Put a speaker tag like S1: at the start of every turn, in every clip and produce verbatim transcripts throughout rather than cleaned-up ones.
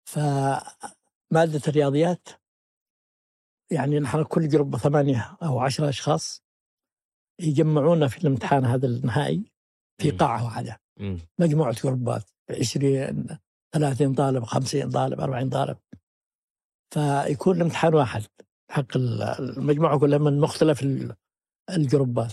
S1: فمادة الرياضيات يعني نحن كل جروب ثمانية أو عشرة أشخاص يجمعونا في الامتحان هذا النهائي في قاعة واحدة، مجموعة جروبات عشرين ثلاثين طالب، خمسين طالب، أربعين طالب، فيكون الامتحان واحد حق المجموعة كلها من مختلف الجروبات.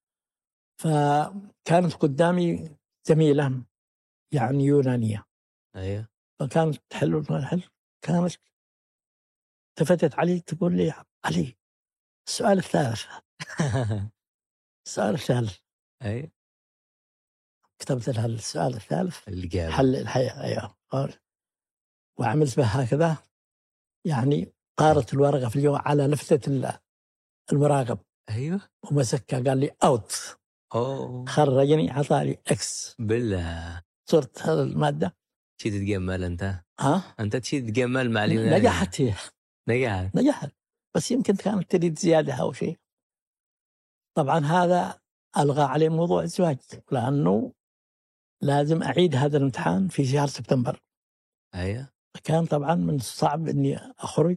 S1: فكانت قدامي زميلة يعني يونانية،
S2: أيوة،
S1: فكانت تحل الحل، كانت التفتت علي تقول لي علي السؤال الثالث السؤال الثالث
S2: أي
S1: كتبت لها السؤال الثالث
S2: الإجابة
S1: حل الحياة. أيوة، وعملت بها هكذا، يعني طارت الورقة في اليوم على لفتة المراقب.
S2: أيوة،
S1: ومسكها قال لي أوت،
S2: أوه
S1: خرجني عطاني إكس.
S2: بالله
S1: صرت هذا المادة.
S2: شي تتجمل أنت؟
S1: ها؟
S2: أنت تشي تتجمل مع اليونانية؟
S1: نجحت هي،
S2: نجحت
S1: نجحت، بس يمكن كانت تريد زيادة أو شيء. طبعا هذا ألغى عليه موضوع الزواج، لأنه لازم أعيد هذا الامتحان في شهر سبتمبر.
S2: أيوة،
S1: كان طبعا من الصعب إني أخرج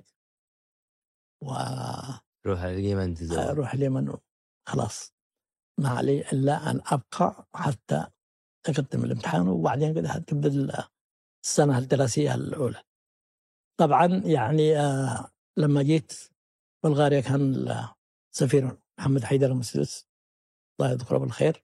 S2: روح اليمن تزوج،
S1: وأروح اليمن، خلاص ما علي إلا أن أبقى حتى أقدم الامتحان، وبعدين كده تبدأ السنة الدراسية الأولى. طبعا يعني آه لما جيت بلغاريا كان السفير محمد حيدر المسدس الله يذكره بالخير،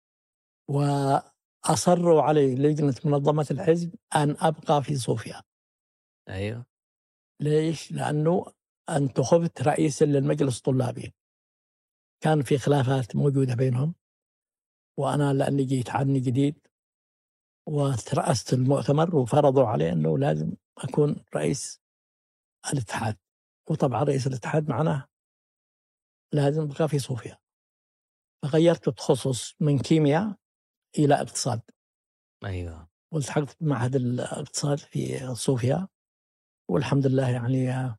S1: وأصروا علي لجنة منظمة الحزب أن أبقى في صوفيا.
S2: أيوة،
S1: ليش؟ لأنه انتخبت رئيسا للمجلس الطلابي، كان في خلافات موجودة بينهم، وأنا لأني جيت عني جديد وترأست المؤتمر وفرضوا علي أنه لازم أكون رئيس الاتحاد. وطبعا رئيس الاتحاد معناه لازم أبقى في صوفيا، فغيرت التخصص من كيمياء إلى اقتصاد.
S2: أيوة،
S1: والتحقت بمعهد الاقتصاد في صوفيا، والحمد لله يعني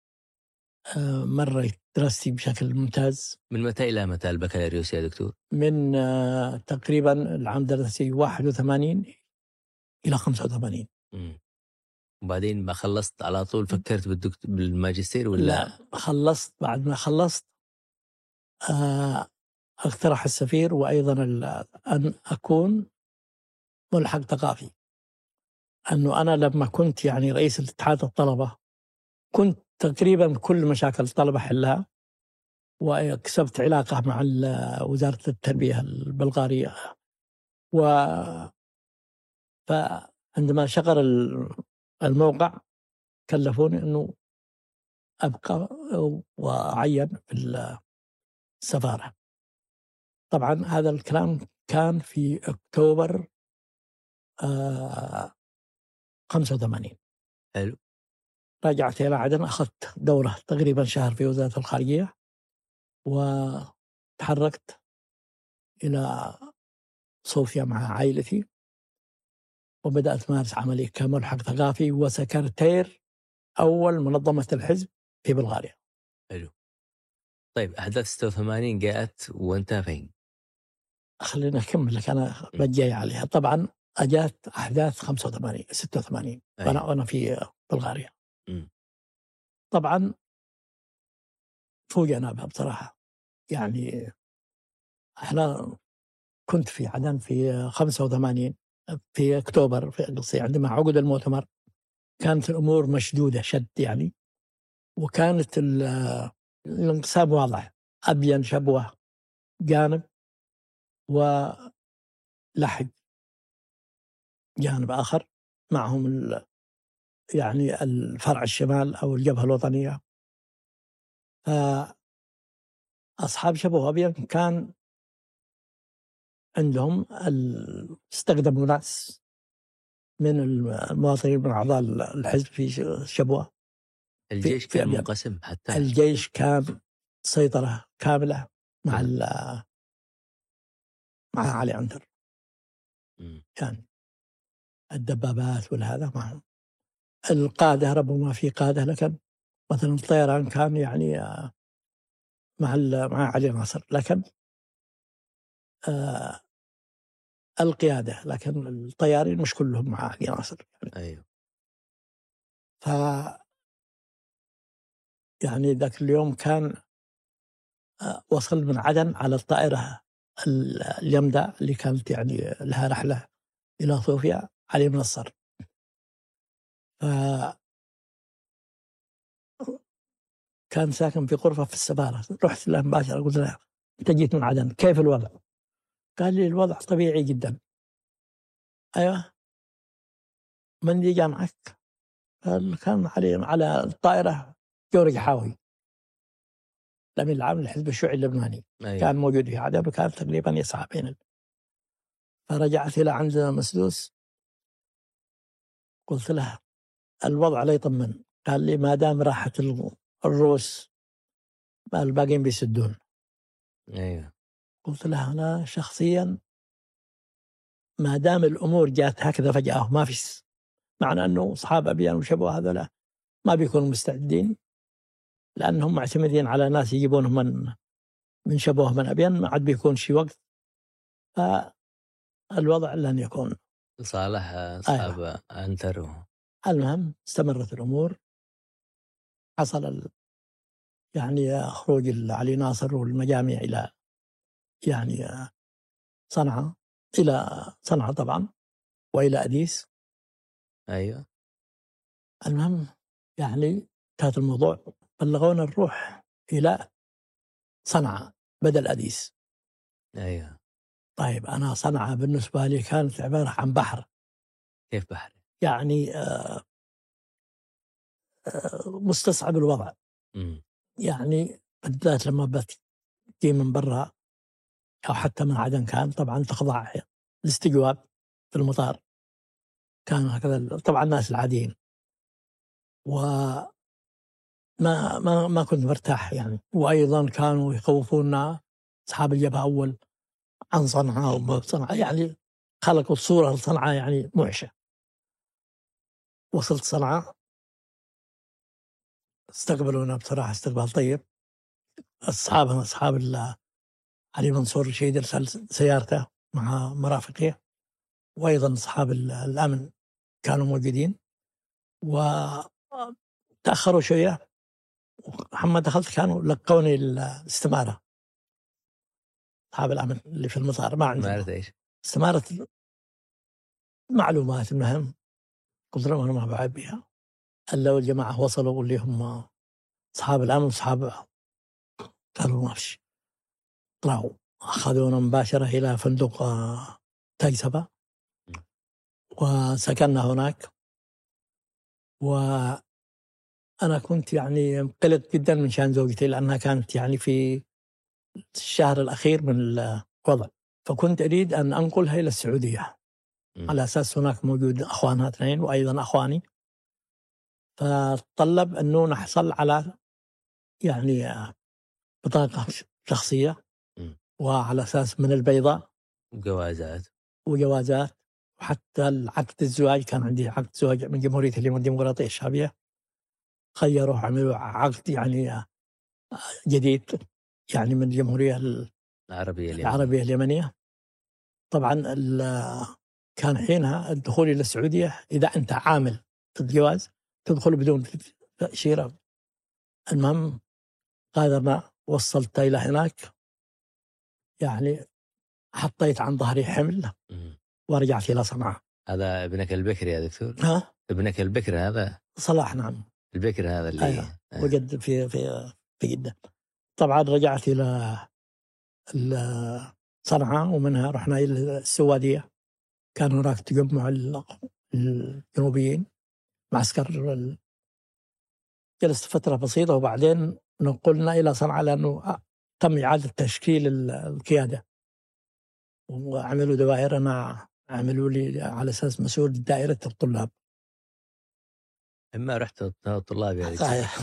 S1: مرة دراستي بشكل ممتاز.
S2: من متى إلى متى البكالوريوس يا دكتور؟
S1: من تقريبا العام دراسي واحد وثمانين إلى خمسة وثمانين.
S2: مم. وبعدين ما خلصت على طول فكرت بالدكتور بالماجستير ولا؟
S1: لا، خلصت. بعد ما خلصت اقترح السفير وأيضا أن أكون ملحق ثقافي، أنه أنا لما كنت يعني رئيس الاتحاد الطلبة كنت تقريبا كل مشاكل الطلبة حلها، وكسبت علاقة مع وزارة التربية البلغارية. و فعندما شغل الموقع كلفوني أنه أبقى وأعين في السفارة. طبعا هذا الكلام كان في أكتوبر آه خمسة وثمانين.
S2: حلو.
S1: رجعت إلى عدن، أخذت دورة تقريبا شهر في وزارة الخارجية، وتحركت إلى صوفيا مع عائلتي، وبدأت مارس عملي كملحق ثقافي وسكرتير أول منظمة الحزب في بلغاريا.
S2: حلو. طيب أحداث ستة وثمانين جاءت وأنت فين؟
S1: خلينا أكمل لك أنا بجي عليها. طبعا أجات أحداث خمسة وثمانين ستة وثمانين وأنا أنا في بلغاريا.
S2: م.
S1: طبعا فوجئنا بها بصراحة. يعني احنا كنت في عدن في خمسة وثمانين في أكتوبر في قصي، عندما عقد المؤتمر كانت الأمور مشدودة شد يعني، وكانت الانقسام واضح، أبين شبوة جانب ولحج جانب آخر، معهم يعني الفرع الشمال أو الجبهة الوطنية. فأصحاب شبوة أبين كان عندهم استخدموا ناس من المواطنين من أعضاء الحزب في شبوة.
S2: الجيش
S1: في
S2: كان
S1: أبين.
S2: منقسم حتى
S1: الجيش كان سيطرة كاملة مع مع علي عنتر. يعني الدبابات والهذا معهم. القادة ربما في قادة، لكن مثلا الطيران كان يعني مع مع علي ناصر، لكن آه القيادة، لكن الطيارين مش كلهم مع علي ناصر يعني.
S2: أيوه.
S1: ف يعني ذاك اليوم كان وصل من عدن على الطائرة اليمدة اللي كانت يعني لها رحلة إلى صوفيا علي منصر. ف كان ساكن في غرفة في السفارة. رحت له مباشرة قلت له أنت جيت من عدن كيف الوضع؟ قال لي الوضع طبيعي جدا. أيوه من اللي جاء معك؟ قال كان علي على الطائرة جورج حاوي الأمين العام للحزب الشيوعي اللبناني. أيوه. كان موجود في عدن وكان تقريبا يسعى بين ال... فرجعت إلى عند مسدوس قلت له الوضع لا يطمن. قال لي ما دام راحت الروس الباقيين بيسدون.
S2: أيوه.
S1: قلت له أنا شخصيا ما دام الأمور جات هكذا فجأة ما في معنى أنه أصحاب أبيان وشبوه هذولا ما بيكونوا مستعدين لأنهم معتمدين على ناس يجيبونهم من من شبوه من أبيان ما عاد بيكون شي وقت. فالوضع لن يكون
S2: صالح أصحاب أيوة. أنتروا.
S1: المهم استمرت الأمور. حصل ال... يعني خروج علي ناصر والمجاميع إلى يعني صنعاء إلى صنعاء طبعا وإلى أديس.
S2: أيوة.
S1: المهم يعني كانت الموضوع بلغونا نروح إلى صنعاء بدل أديس.
S2: أيوة.
S1: طيب أنا صنعاء بالنسبة لي كانت عبارة عن بحر.
S2: كيف بحر؟
S1: يعني آه آه مستصعب الوضع. م. يعني بالذات لما بتجي من برا أو حتى من عدن كان طبعا تخضع الاستجواب في المطار. كان هكذا طبعا الناس العاديين وما ما ما كنت مرتاح يعني. وأيضا كانوا يخوفونا أصحاب الجبهة أول عن صنعاء وصنعاء يعني خلقوا الصورة لصنعاء يعني موحشة. وصلت صنعاء استقبلونا بصراحة استقبال طيب. أصحابنا أصحاب علي منصور شهيد أرسل سيارته مع مرافقيه وأيضا أصحاب الأمن كانوا موجودين وتأخروا شوية. محمد دخلت كانوا لقوني الاستمارة أصحاب الأمن اللي في المطار ما عندهم استمارة معلومات. المهم قلت لهم أنا ما بعد بها إلا والجماعة وصلوا واللي هم أصحاب الأمن وأصحاب قالوا ما فيش. طلعوا أخذونا مباشرة إلى فندق تايسبا وسكننا هناك. وأنا كنت يعني قلت جدا من شان زوجتي لأنها كانت يعني في الشهر الأخير من الوضع. فكنت أريد أن أنقلها إلى السعودية م. على أساس هناك موجود أخوانها اثنين وأيضا أخواني. فطلب أنه نحصل على يعني بطاقة شخصية م. وعلى أساس من البيضاء
S2: وجوازات
S1: وجوازات وحتى العقد الزواج كان عندي عقد زواج من جمهورية اليمن الديمقراطية الشعبية. خيروا عملوا عقد يعني جديد يعني من الجمهورية
S2: العربية اليمنية,
S1: العربية اليمنية. طبعا كان حينها الدخول إلى السعودية إذا أنت عامل الجواز تدخل بدون تأشيرة. المهم قادرنا وصلت إلى هناك يعني حطيت عن ظهري حمل ورجعت إلى صنعاء.
S2: هذا ابنك البكري يا دكتور؟
S1: ها؟
S2: ابنك البكري هذا؟
S1: صلاح نعم.
S2: البكري هذا اللي
S1: أيوة. آه. وجد في في في جدة. طبعا رجعت إلى صنعاء ومنها رحنا إلى السوادية. كان هناك تجمع الجنوبيين معسكر. جلست فترة بسيطة وبعدين نقلنا إلى صنعاء لأنه تم إعادة تشكيل القيادة وعملوا دوائر. أنا عملوا لي على أساس مسؤول دائرة الطلاب.
S2: إما رحت الطلاب يعني.
S1: صحيح.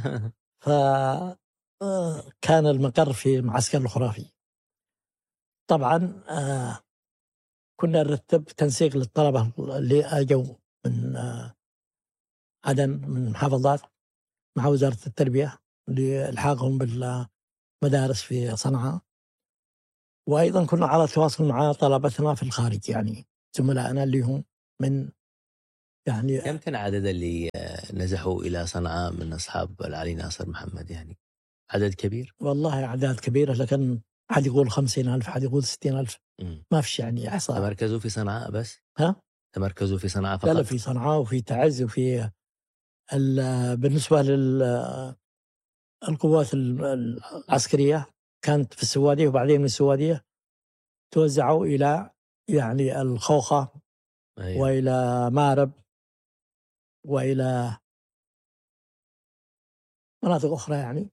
S1: فكان المقر في معسكر الخرافي. طبعا كنا نرتب تنسيق للطلبة اللي أجوا من عدن من المحافظات مع وزارة التربية لإلحاقهم بالمدارس في صنعاء. وأيضا كنا على تواصل مع طلبتنا في الخارج يعني زملائنا اللي هم من يعني
S2: كم كان عدد اللي نزحوا إلى صنعاء من أصحاب العلي ناصر محمد؟ يعني عدد كبير؟
S1: والله أعداد كبيرة، لكن حد يقول خمسين ألف، حد يقول ستين ألف،
S2: مم.
S1: ما فيش يعني إحصاء.
S2: تمركزوا في صنعاء بس؟
S1: ها؟
S2: تمركزوا في صنعاء
S1: لا لا،
S2: فقط؟
S1: في صنعاء وفي تعز وفي ال- بالنسبة للقوات العسكرية كانت في السوادية، وبعدين من السوادية توزعوا إلى يعني الخوخة
S2: أيوة.
S1: وإلى مارب وإلى مناطق أخرى يعني.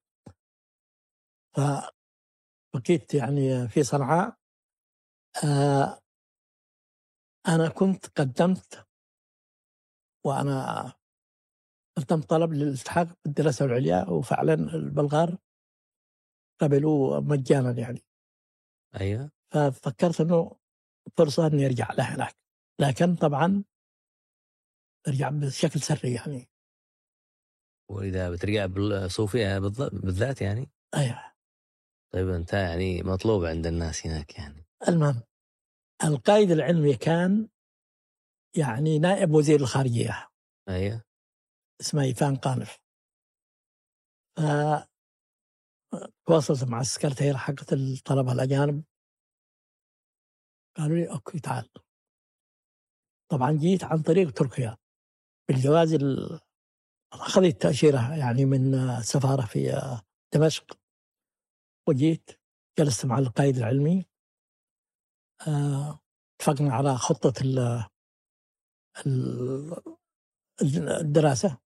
S1: فبقيت يعني في صنعاء. آه أنا كنت قدمت وأنا قدمت طلب للالتحاق بالدراسة العليا، وفعلا البلغار قبلوا مجانا يعني.
S2: أيوة.
S1: ففكرت أنه فرصة أني أرجع لها هناك، لكن طبعا أرجع بشكل سري يعني.
S2: وإذا بترجع بالصوفية بالذات يعني؟
S1: أيوة.
S2: طيب أنت يعني مطلوب عند الناس هناك يعني.
S1: المهم القائد العلمي كان يعني نائب وزير الخارجية.
S2: أيوة.
S1: اسمه إيفان قانف. فتواصلت مع السكرتير حقت الطلبة الأجانب، قالوا لي أوكي تعال. طبعا جيت عن طريق تركيا بالجواز ال... أخذت تأشيرة يعني من السفارة في دمشق، وجيت جلست مع القائد العلمي. اتفقنا على خطة ال... الدراسة،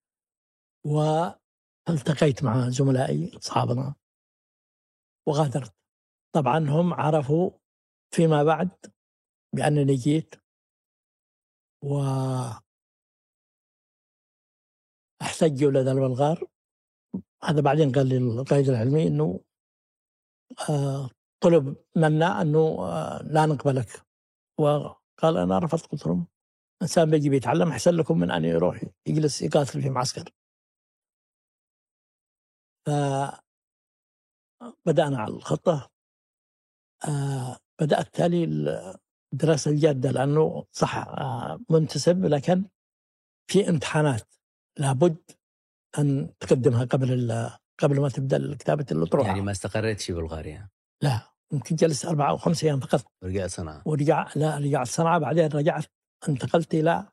S1: والتقيت مع زملائي أصحابنا وغادرت. طبعا هم عرفوا فيما بعد بأنني جيت، واحتجوا لدى البلغار. هذا بعدين قال لي القائد العلمي أنه آه طلب منا أنه آه لا نقبلك، وقال أنا رفضت. قلت لهم إنسان بيجي بيتعلم أحسن لكم من أن يروح يجلس يقاتل في معسكر. فبدأنا على الخطة. آه بدأت تالي الدراسة الجادة، لأنه صح آه منتسب، لكن في امتحانات لابد أن تقدمها قبل قبل ما تبدأ كتابة الأطروحة.
S2: يعني ما استقريت في بلغاريا؟
S1: لا، يمكن جلست أربعة أو خمسة أيام فقط.
S2: ورجعت صنعاء؟
S1: ورجع لا رجعت صنعاء، بعدين رجعت انتقلت إلى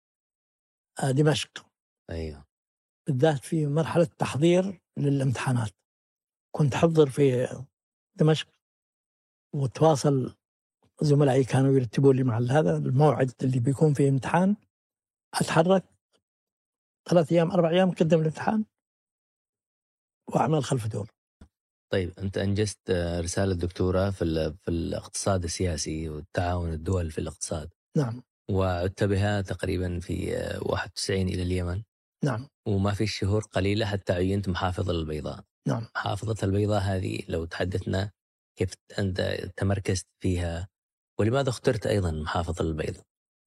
S1: دمشق.
S2: أيوه.
S1: بالذات في مرحلة تحضير للامتحانات كنت أحضر في دمشق، وتواصل زملائي كانوا يرتبوا لي مع هذا الموعد اللي بيكون فيه امتحان، أتحرك ثلاث أيام أربع أيام قدم الامتحان وأعمل خلف دور.
S2: طيب أنت أنجزت رسالة دكتوراه في في الاقتصاد السياسي والتعاون الدول في الاقتصاد.
S1: نعم.
S2: وعدت بها تقريبا في واحد وتسعين إلى اليمن.
S1: نعم.
S2: وما في شهور قليلة حتى عينت محافظة البيضاء.
S1: نعم.
S2: محافظة البيضاء هذه لو تحدثنا كيف أنت تمركزت فيها، ولماذا اخترت أيضا محافظة البيضاء؟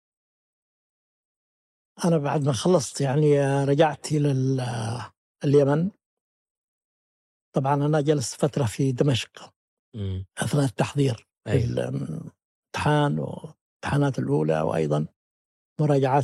S1: أنا بعد ما خلصت يعني رجعت إلى اليمن. طبعا أنا جلست فترة في دمشق م. أثناء التحضير في أيوة. الامتحان والامتحانات الأولى، وأيضا مراجعات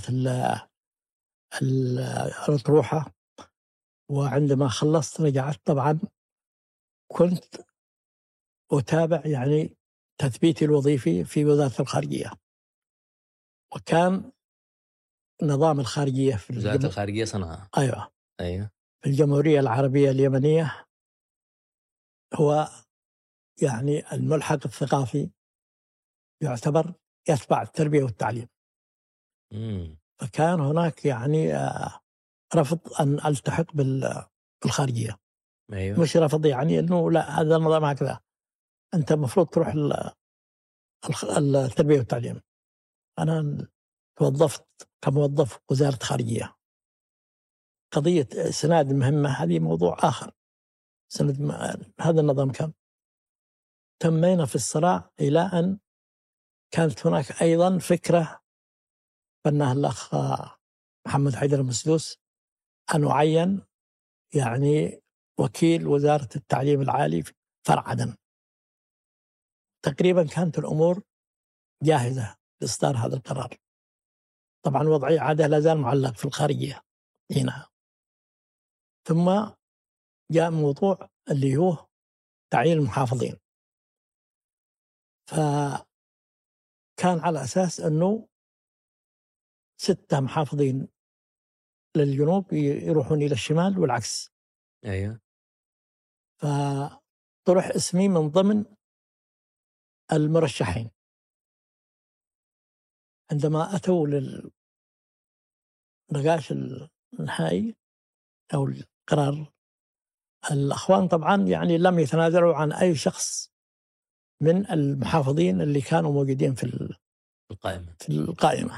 S1: الأطروحة. وعندما خلصت رجعت، طبعا كنت أتابع يعني تثبيتي الوظيفي في وزارة الخارجية، وكان نظام الخارجية في
S2: وزارة الجم... الخارجية صنعاء.
S1: أيوة.
S2: أيوة.
S1: في الجمهورية العربية اليمنية هو يعني الملحق الثقافي، يعتبر يتبع التربية والتعليم.
S2: مم.
S1: فكان هناك يعني رفض أن ألتحق بالخارجية.
S2: أيوة.
S1: مش رفض يعني أنه لا، هذا النظام هكذا، أنت المفروض تروح التربية والتعليم. أنا توظفت كموظف وزارة خارجية. قضية سناد مهمة هذه موضوع آخر. سند هذا النظام كان تمينا في الصراع إلى أن كانت هناك أيضا فكرة بناها الأخ محمد حيدر المسدوس أن أعين يعني وكيل وزارة التعليم العالي في فرع عدن. تقريبا كانت الأمور جاهزة لإصدار هذا القرار. طبعا وضعي عادة لا زال معلق في الخارجية هنا. ثم جاء موضوع اللي هو تعيين المحافظين، فكان على أساس أنه ستة محافظين للجنوب يروحون إلى الشمال والعكس.
S2: أيوة.
S1: فطرح اسمي من ضمن المرشحين. عندما أتوا للنقاش النهائي أو القرار، الأخوان طبعا يعني لم يتنازلوا عن أي شخص من المحافظين اللي كانوا موجودين في
S2: القائمة
S1: في القائمة.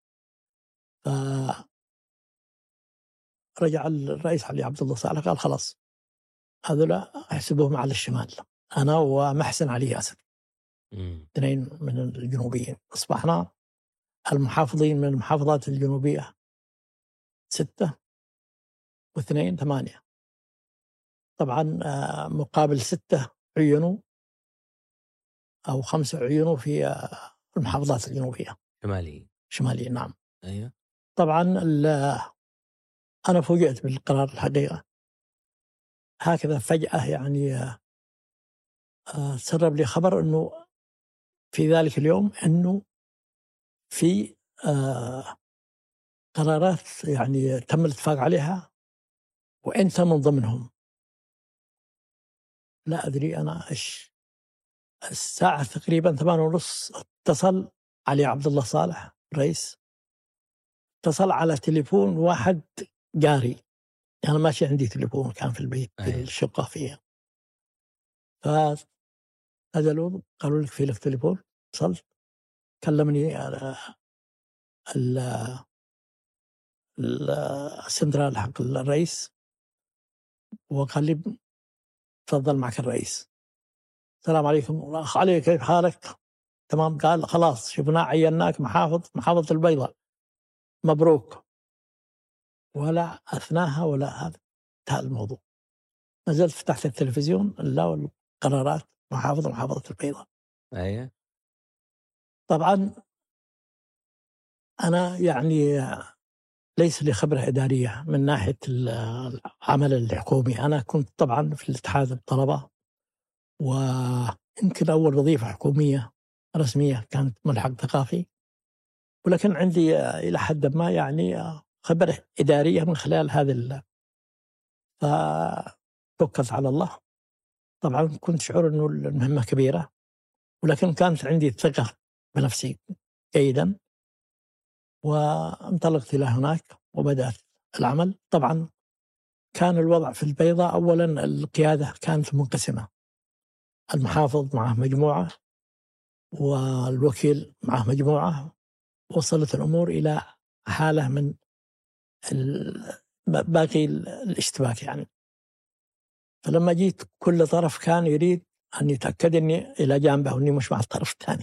S1: فرجع الرئيس علي عبد الله صالح قال خلاص هذول احسبوهم على الشمال، أنا ومحسن علي ياسر اثنين من الجنوبيين. أصبحنا المحافظين من المحافظات الجنوبية ستة واثنين ثمانية. طبعا مقابل ستة عينوا أو خمسة عينوا في المحافظات الجنوبية
S2: شمالية
S1: شمالية. نعم.
S2: أيوة.
S1: طبعا أنا فوجئت بالقرار الحقيقة هكذا فجأة، يعني تسرب لي خبر أنه في ذلك اليوم أنه في قرارات يعني تم الاتفاق عليها وأنت من ضمنهم. لا أدري أنا إيش. الساعة تقريبا ثمانية ونص اتصل علي عبد الله صالح الرئيس، اتصل على تليفون واحد جاري، يعني ماشي عندي تليفون كان في البيت في
S2: أيوة.
S1: الشقة فيها. فنزلوا قالوا لك في لك تليفون. اتصلت كلمني على السنترال حق الرئيس وقال لي تفضل معك الرئيس. السلام عليكم أخ علي كيف حالك؟ تمام. قال خلاص شفنا عيناك محافظ محافظة البيضاء، مبروك. ولا أثناها ولا هذا انتهى الموضوع. نزلت فتحت التلفزيون لا والقرارات محافظة محافظة البيضاء.
S2: أيوة.
S1: طبعا أنا يعني ليس لي خبرة إدارية من ناحية العمل الحكومي. أنا كنت طبعا في الاتحاد الطلبة، ويمكن أول وظيفة حكومية رسمية كانت ملحق ثقافي، ولكن عندي إلى حد ما يعني خبرة إدارية من خلال هذا ال فتوكلت على الله. طبعا كنت شعور أنه المهمة كبيرة، ولكن كانت عندي ثقة بنفسي جيدا، وانطلقت إلى هناك وبدأت العمل. طبعا كان الوضع في البيضاء أولا القيادة كانت منقسمة، المحافظ معه مجموعة والوكيل معه مجموعة. وصلت الأمور إلى حالة من باقي الاشتباك يعني. فلما جيت كل طرف كان يريد أن يتأكد أني إلى جانبه وأني مش مع الطرف الثاني.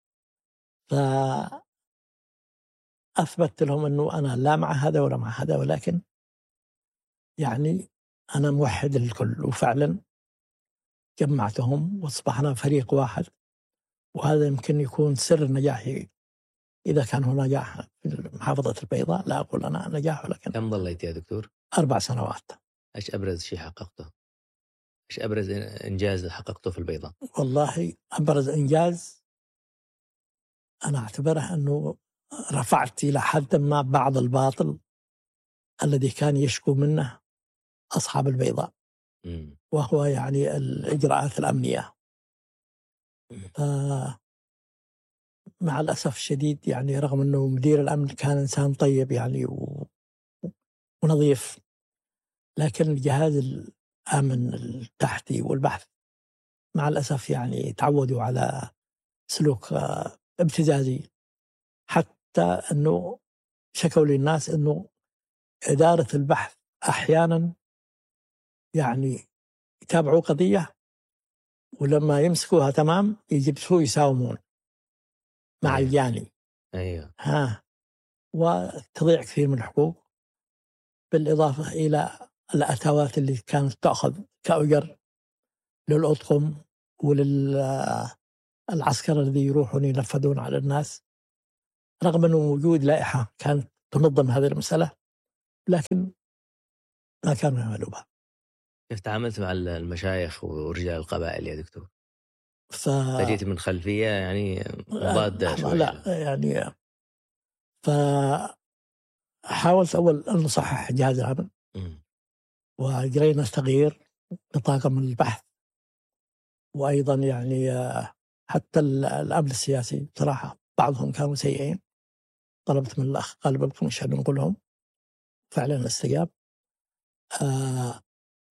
S1: فأثبت لهم أنه أنا لا مع هذا ولا مع هذا، ولكن يعني أنا موحد للكل. وفعلا جمعتهم واصبحنا فريق واحد، وهذا يمكن يكون سر نجاحي. إذا كان هو نجاح في محافظة البيضاء لا أقول أنا نجاح، ولكن.
S2: كم ظليت يا دكتور؟
S1: أربع سنوات.
S2: إيش أبرز شيء حققته؟ إيش أبرز إنجاز حققته في البيضاء؟
S1: والله أبرز إنجاز أنا أعتبره أنه رفعت إلى حد ما بعض الباطل الذي كان يشكو منه أصحاب البيضاء،
S2: م.
S1: وهو يعني الإجراءات الأمنية. مع الأسف الشديد يعني رغم أنه مدير الأمن كان إنسان طيب يعني ونظيف، لكن الجهاز الأمن التحتي والبحث مع الأسف يعني تعودوا على سلوك ابتزازي، حتى أنه شكوا للناس أنه إدارة البحث أحيانا يعني يتابعوا قضية ولما يمسكوها تمام يجلسوا يساومون مع
S2: أيوة.
S1: الجاني.
S2: أيوة.
S1: ها وتضيع كثير من الحقوق، بالإضافة إلى الأتوات اللي كانت تأخذ كأجر للأطقم وللعسكر الذي يروحون ينفذون على الناس. رغم أنه وجود لائحة كانت تنظم هذه المسألة، لكن ما كانوا يعملوا بها.
S2: كيف تعاملت مع المشايخ ورجال القبائل يا دكتور؟
S1: ف...
S2: فجيت من خلفية يعني مضادة شوي.
S1: لا يعني فحاولت أول أن نصحح جهاز الأمن، وقرينا تغيير بطاقم البحث، وأيضا يعني حتى الأمن السياسي صراحة بعضهم كانوا سيئين. طلبت من الأخ قال بلكم مش نقول لهم، فعلا استجاب. آه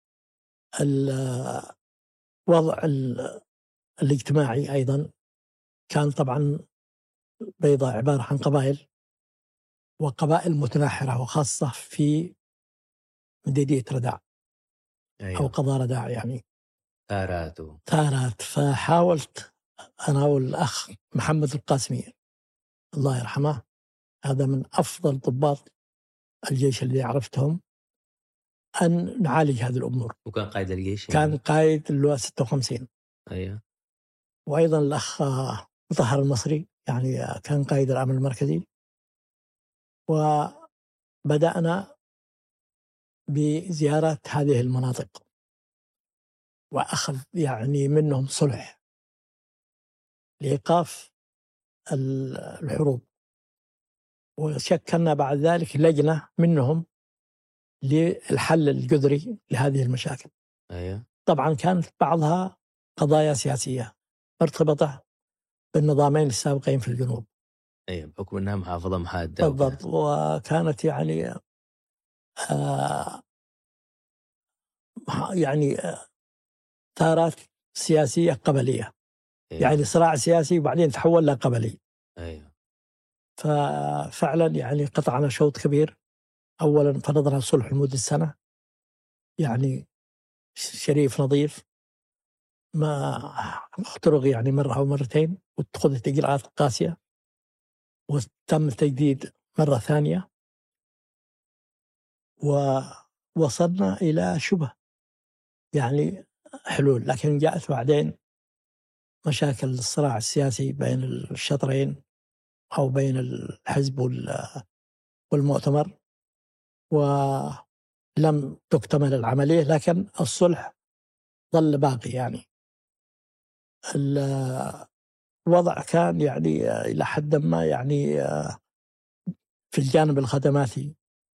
S1: الوضع الاجتماعي أيضا كان طبعا بيضاء عبارة عن قبائل، وقبائل متناحرة، وخاصة في مديرية رداع. أيوة. أو قضاء رداع يعني
S2: ثارات
S1: ثارات. فحاولت أنا والأخ محمد القاسمي الله يرحمه، هذا من أفضل ضباط الجيش اللي عرفتهم، أن نعالج هذه الأمور.
S2: وكان قائد الجيش؟
S1: كان قائد اللواء ستة وخمسين.
S2: أيوة.
S1: وأيضا الأخ مطهر المصري يعني كان قائد الأمن المركزي. وبدأنا بزيارة هذه المناطق، وأخذ يعني منهم صلح لإيقاف الحروب. وشكلنا بعد ذلك لجنة منهم للحل الجذري لهذه المشاكل.
S2: أيوة.
S1: طبعا كانت بعضها قضايا سياسية مرتبطة بالنظامين السابقين في الجنوب.
S2: أيوة، بحكم أنها محافظة محادة.
S1: بالضبط. وكانت يعني آه يعني ثارات سياسية قبلية. أيوة. يعني صراع سياسي وبعدين تحول لقبلي.
S2: أيوة.
S1: ففعلا يعني قطعنا شوط كبير. أولا فرضنا صلح لمدة سنة، يعني شريف نظيف، ما اخترق يعني مرة أو مرتين، واتخذت إجراءات قاسية، وتم التجديد مرة ثانية، ووصلنا إلى شبه يعني حلول. لكن جاءت بعدين مشاكل الصراع السياسي بين الشطرين أو بين الحزب والمؤتمر، ولم تكتمل العملية، لكن الصلح ظل باقي. يعني الوضع كان يعني إلى حد ما يعني في الجانب الخدماتي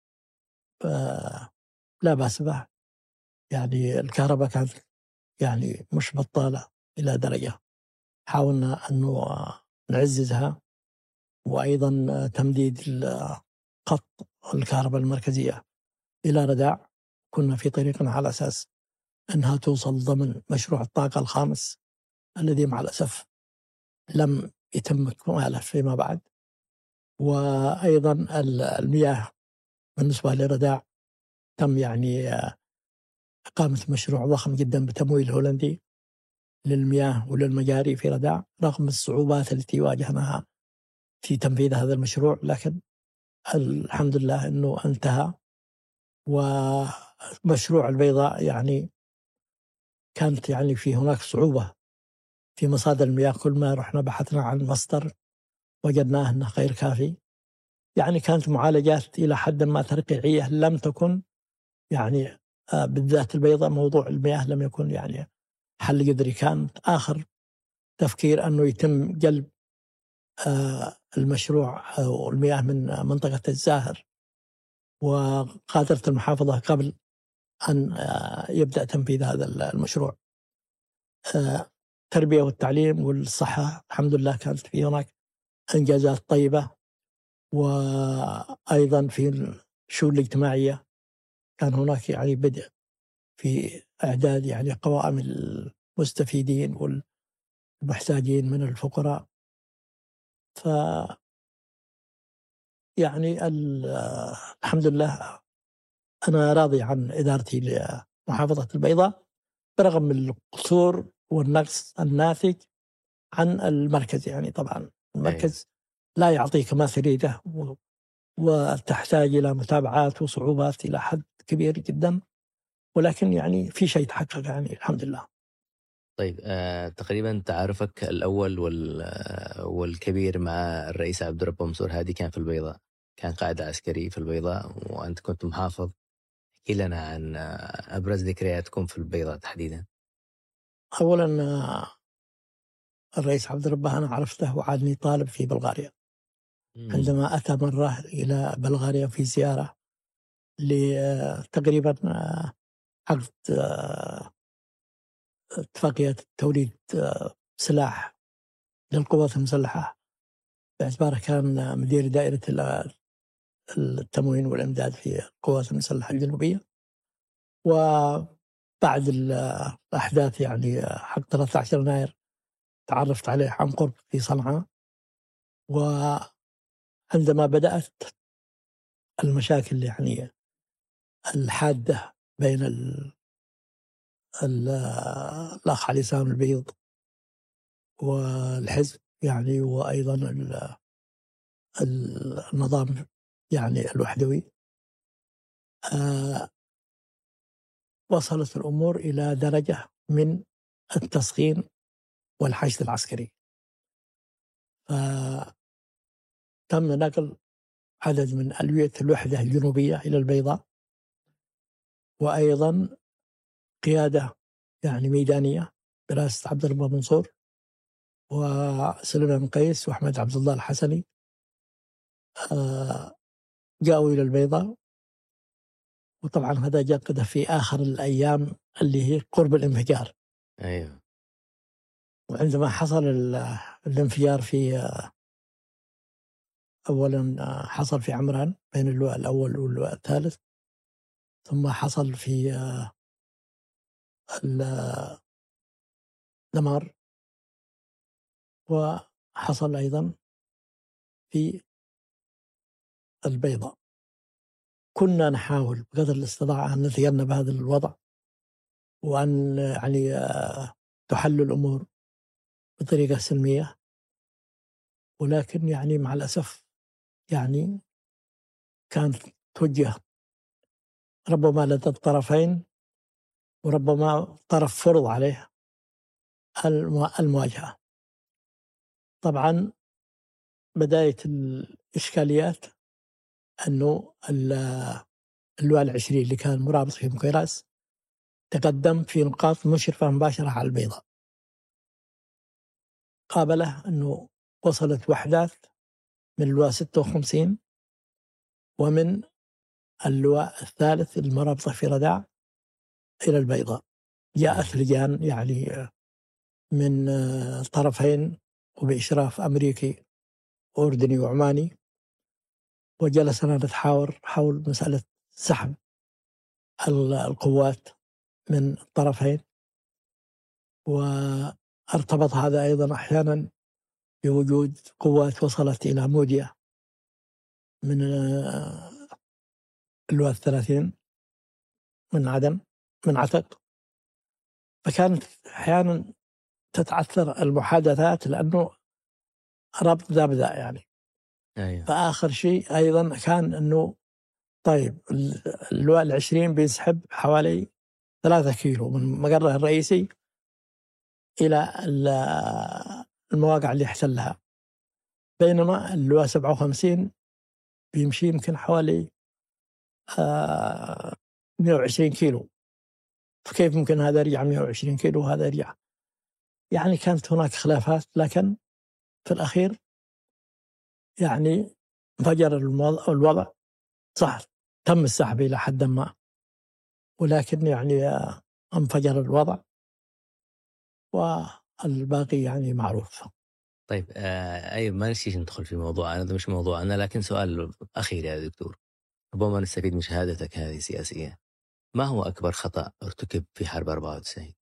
S1: لا بأس به. يعني الكهرباء كانت يعني مش بطالة إلى درجة حاولنا أنه نعززها، وأيضا تمديد خط الكهرباء المركزية إلى رداع. كنا في طريقنا على أساس أنها توصل ضمن مشروع الطاقة الخامس الذي مع الأسف لم يتم إكماله فيما بعد. وأيضا المياه بالنسبة لرداع تم يعني إقامة مشروع ضخم جدا بتمويل هولندي للمياه وللمجاري في رداع، رغم الصعوبات التي واجهناها في تنفيذ هذا المشروع، لكن الحمد لله أنه انتهى. ومشروع البيضاء يعني كانت يعني في هناك صعوبة في مصادر المياه. كل ما رحنا بحثنا عن مصدر وجدناه أنه غير كافي. يعني كانت معالجات إلى حد ما ترقيعية، لم تكن يعني بالذات البيضاء موضوع المياه لم يكن يعني حل جذري. كان آخر تفكير أنه يتم جلب المشروع أو المياه من منطقة الزاهر، وقادرة المحافظة قبل أن يبدأ تنفيذ هذا المشروع. التربية والتعليم والصحة الحمد لله كانت في هناك إنجازات طيبة. وأيضا في الشؤون الاجتماعية كان هناك يعني بدء في إعداد يعني قوائم المستفيدين والمحتاجين من الفقراء. ف يعني الحمد لله أنا راضي عن إدارتي لمحافظة البيضاء، برغم من القصور والنقص الناتج عن المركز. يعني طبعا المركز لا يعطيك ما تريده، وتحتاج إلى متابعات وصعوبات إلى حد كبير جدا، ولكن يعني في شيء تحقق يعني الحمد لله.
S2: طيب آه، تقريبا تعارفك الأول وال آه، والكبير مع الرئيس عبد الرب منصور هادي كان في البيضاء، كان قائد عسكري في البيضاء وأنت كنت محافظ. احكي لنا عن آه، أبرز ذكرياتكم في البيضاء تحديدا.
S1: أولا آه، الرئيس عبد الرب أنا عرفته وعادني طالب في بلغاريا،
S2: مم.
S1: عندما أتى مرة إلى بلغاريا في زيارة لتقريبا عقد آه، اتفاقية توريد آه، سلاح للقوات المسلحة، باعتباره كان مدير دائرة ال- التموين والإمداد في القوات المسلحة الجنوبية. وبعد الأحداث يعني حق ثلاثة عشر يناير تعرفت عليه عن قرب في صنعاء، وعندما بدأت المشاكل يعني الحادة بين ال ال الأخ علي سام البيض والحزب يعني، وأيضا ال- ال- النظام يعني الوحدوي، آه، وصلت الأمور إلى درجة من التسخين والحشد العسكري. فتم نقل عدد من ألوية الوحدة الجنوبية إلى البيضاء، وأيضا قيادة يعني ميدانية برئاسة عبد الرب منصور وسليمان قيس وأحمد عبد الله الحسني، آه، جاءوا إلى البيضاء. وطبعا هذا جاء كده في آخر الأيام اللي هي قرب الانفجار.
S2: أيوه.
S1: وعندما حصل ال- الانفجار في أولا حصل في عمران بين اللواء الأول واللواء الثالث، ثم حصل في الدمار، وحصل أيضا في البيضاء. كنا نحاول بقدر الاستطاعة أن نتجنب هذا الوضع، وأن يعني تحل الأمور بطريقة سلمية، ولكن يعني مع الأسف يعني كانت توجه ربما لدى الطرفين، وربما طرف فرض عليه المواجهة. طبعا بداية الإشكاليات أنه اللواء العشرين اللي كان مرابط في مكيراس تقدم في نقاط مشرفة مباشرة على البيضاء، قابله أنه وصلت وحدات من اللواء ستة وخمسين ومن اللواء الثالث المرابطة في رداع إلى البيضاء. جاءت لجان يعني من الطرفين وبإشراف أمريكي وأردني وعماني، وجلسنا نتحاور حول مسألة سحب القوات من الطرفين. وارتبط هذا أيضا أحيانا بوجود قوات وصلت إلى موديا من اللواء الثلاثين من عدن من عتق، فكانت أحيانا تتعثر المحادثات لأنه ربط ذا بذا يعني.
S2: أيوه.
S1: فآخر شيء أيضا كان أنه طيب اللواء العشرين بينسحب حوالي ثلاثة كيلو من مقره الرئيسي إلى المواقع اللي احتلها، بينما اللواء سبعة وخمسين بيمشي يمكن حوالي آه مئة وعشرين كيلو. فكيف ممكن هذا يرجع مئة وعشرين كيلو وهذا يرجع؟ يعني كانت هناك خلافات، لكن في الأخير يعني انفجر الوضع. صح تم السحب إلى حد ما، ولكن يعني انفجر الوضع والباقي يعني معروف.
S2: طيب آه أيوه، ما نسيت ندخل في موضوعنا، هذا مش موضوعنا، لكن سؤال أخير يا دكتور، ربما نستفيد من شهادتك هذه السياسية. ما هو أكبر خطأ ارتكب في حرب أربعة وتسعين؟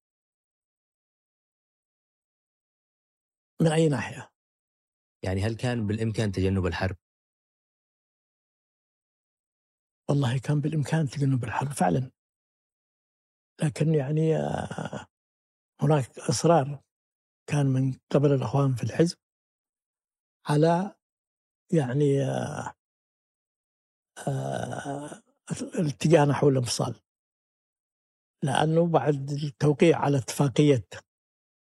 S1: من أي ناحية؟
S2: يعني هل كان بالإمكان تجنب الحرب؟
S1: والله كان بالإمكان تجنب الحرب فعلا، لكن يعني هناك إصرار كان من قبل الأخوان في الحزب على يعني الاتجاه نحو الانفصال، لأنه بعد التوقيع على اتفاقية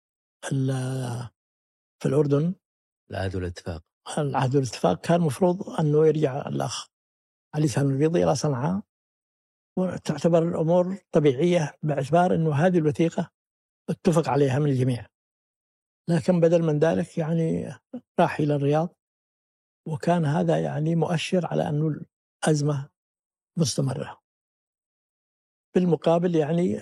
S1: في الأردن
S2: العهد والاتفاق
S1: العهد والاتفاق كان مفروض أنه يرجع الأخ علي سالم البيضي إلى صنعاء، وتعتبر الأمور طبيعية باعتبار أنه هذه الوثيقة اتفق عليها من الجميع. لكن بدل من ذلك يعني راح إلى الرياض، وكان هذا يعني مؤشر على أنه الأزمة مستمرة. بالمقابل يعني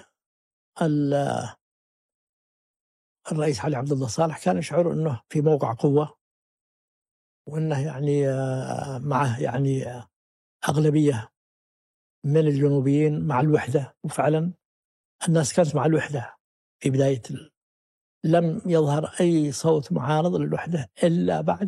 S1: الرئيس علي عبد الله صالح كان يشعر أنه في موقع قوة، وأنه يعني معه يعني أغلبية من الجنوبيين مع الوحدة، وفعلا الناس كانت مع الوحدة في بداية ال... لم يظهر أي صوت معارض للوحدة إلا بعد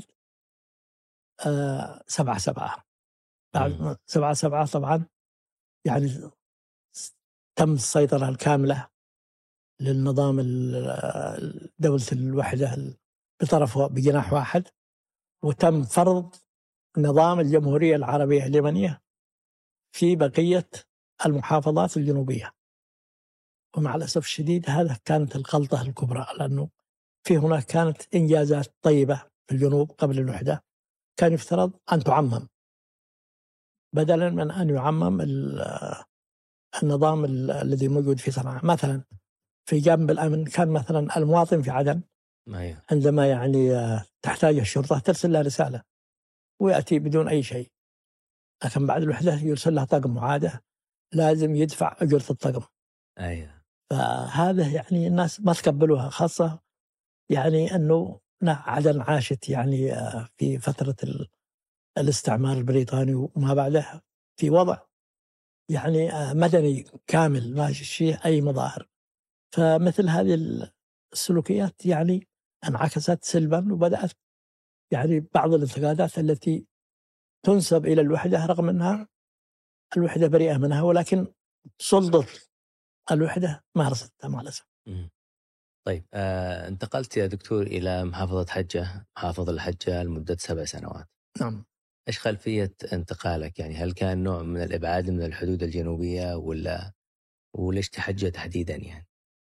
S1: آه سبعة سبعة بعد سبعة سبعة طبعا يعني تم السيطرة الكاملة للنظام دولة الوحدة بطرف بجناح واحد، وتم فرض نظام الجمهورية العربية اليمنية في بقية المحافظات الجنوبية. ومع الأسف الشديد هذا كانت الغلطة الكبرى، لأنه في هناك كانت إنجازات طيبة في الجنوب قبل الوحدة كان يفترض أن تعمم، بدلا من أن يعمم النظام الذي موجود في صنعاء. مثلا في جانب الأمن كان مثلا المواطن في عدن عندما يعني تحتاج الشرطة ترسل له رسالة ويأتي بدون أي شيء، لكن بعد الوحدة يرسل له طقم معادة لازم يدفع أجرة الطقم.
S2: أيوة.
S1: فهذا يعني الناس ما تقبلوها، خاصة يعني أنه عدن عاشت يعني في فترة الاستعمار البريطاني وما بعده في وضع يعني مدني كامل ما فيه أي مظاهر. فمثل هذه السلوكيات يعني انعكست سلبا، وبدأت يعني بعض الانتقادات التي تنسب إلى الوحدة رغم أنها الوحدة بريئة منها، ولكن سلطة الوحدة مارستها مع الأسف.
S2: طيب آه، انتقلت يا دكتور إلى محافظة حجة، محافظة الحجة لمدة سبع سنوات.
S1: نعم.
S2: إيش خلفية انتقالك؟ يعني هل كان نوع من الإبعاد من الحدود الجنوبية ولا وليش حجة تحديدا يعني؟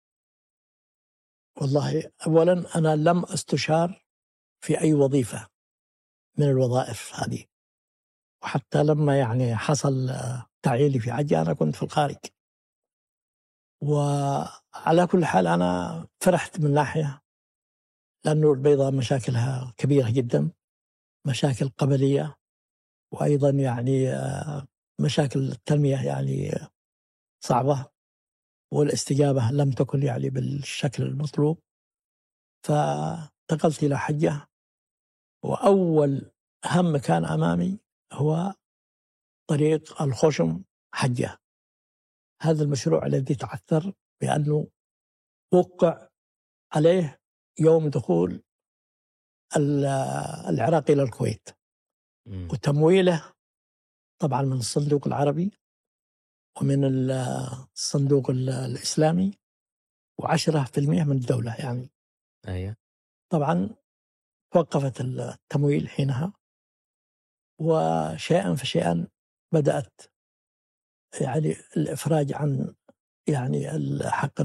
S1: والله أولا أنا لم أستشار في أي وظيفة من الوظائف هذه، وحتى لما يعني حصل تعييني في حجة أنا كنت في الخارج. وعلى كل حال أنا فرحت من ناحية، لأنه البيضاء مشاكلها كبيرة جدا، مشاكل قبلية، وأيضا يعني مشاكل التنمية يعني صعبة، والاستجابة لم تكن يعني بالشكل المطلوب. فانتقلت إلى حجة، وأول هم كان أمامي هو طريق الخشم حجة. هذا المشروع الذي تعثر بأنه وقع عليه يوم دخول العراق إلى الكويت، وتمويله طبعا من الصندوق العربي ومن الصندوق الإسلامي وعشرة في المئة من الدولة يعني.
S2: أيه.
S1: طبعا توقفت التمويل حينها، وشيئا فشيئا بدأت يعني الإفراج عن يعني حق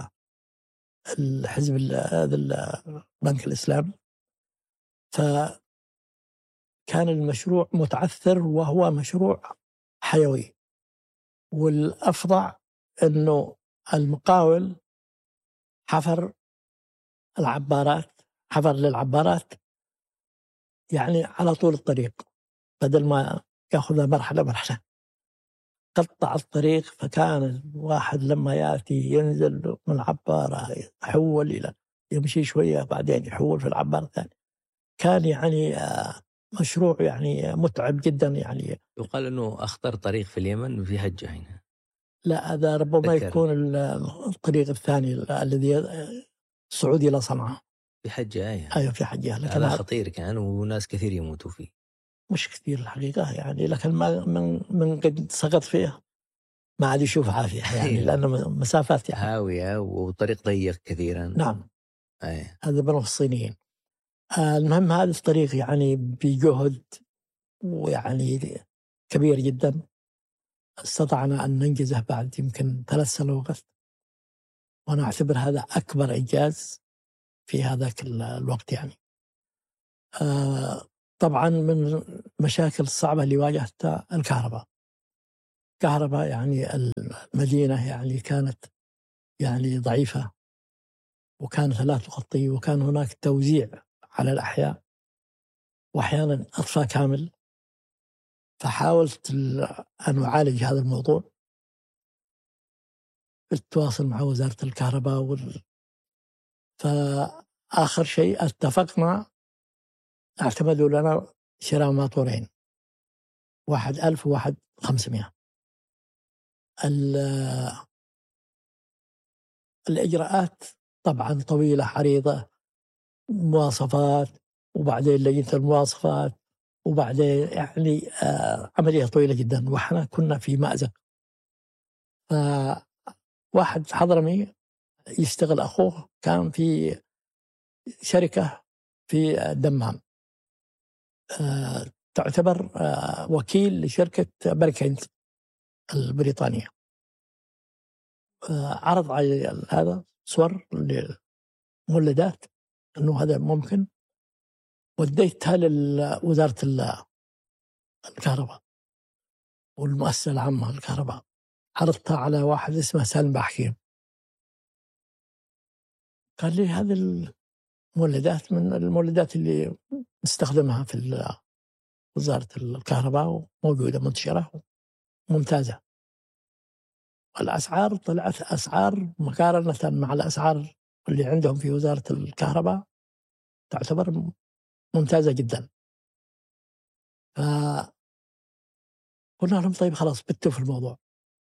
S1: الحزب هذا البنك الإسلامي. فكان المشروع متعثر، وهو مشروع حيوي. والأفظع أنه المقاول حفر العبارات، حفر للعبارات يعني على طول الطريق، بدل ما يأخذها مرحلة مرحلة قطع الطريق. فكان الواحد لما يأتي ينزل من عبارة يحول إلى يمشي شوية بعدين يحول في العبارة الثانية. كان يعني مشروع يعني متعب جدا. يعني
S2: يقال أنه أخطر طريق في اليمن في حجة هنا.
S1: لا، هذا ربما يكون الطريق الثاني الذي الصعودي إلى صنعاء
S2: في حجة. أيه.
S1: أيوة في حجة، لكن
S2: هذا خطير كان وناس كثير يموتوا فيه.
S1: مش كثير الحقيقة يعني، لكن ما من من قد سقط فيه ما عاد يشوف عافية يعني لأنه مسافات يعني
S2: هاوية وطريق ضيق كثيرا.
S1: نعم.
S2: أيه.
S1: هذا بنو الصينيين. آه المهم هذا الطريق يعني بجهد ويعني كبير جدا استطعنا أن ننجزه بعد يمكن ثلاث سنوات، وأنا أعتبر هذا أكبر إنجاز في هذاك الوقت يعني. آه طبعا من المشاكل الصعبة اللي واجهتها الكهرباء. كهرباء يعني المدينة يعني كانت يعني ضعيفة، وكانت لا تغطي، وكان هناك توزيع على الأحياء، وأحيانا إطفاء كامل. فحاولت أن أعالج هذا الموضوع بالتواصل مع وزارة الكهرباء وال... فآخر شيء اتفقنا، اعتمدوا لنا شراء ماطورين، واحد ألف وواحد خمسمائة. الإجراءات طبعا طويلة عريضة، مواصفات، وبعدين لجنة المواصفات، وبعدين يعني آه عملية طويلة جدا، وإحنا كنا في مأزق. فواحد حضرمي يشتغل أخوه كان في شركة في الدمام، آه تعتبر آه وكيل لشركة بريكنز البريطانية. آه عرض على هذا صور لمولدات أنه هذا ممكن، وديتها لوزارة الكهرباء والمؤسسة العامة للكهرباء، عرضتها على واحد اسمه سالم بحكيم. قال لي هذه المولدات من المولدات اللي نستخدمها في وزارة الكهرباء، وموجودة منتشرة وممتازة. الأسعار طلعت أسعار مقارنة مع الأسعار اللي عندهم في وزارة الكهرباء تعتبر ممتازة جدا. فقلنا لهم طيب خلاص بتوا في الموضوع،